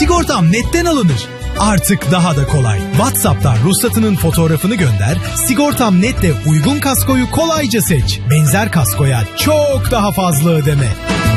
Sigortam Net'ten alınır. Artık daha da kolay. WhatsApp'tan ruhsatının fotoğrafını gönder, Sigortam Net'te uygun kaskoyu kolayca seç. Benzer kaskoya çok daha fazla ödeme.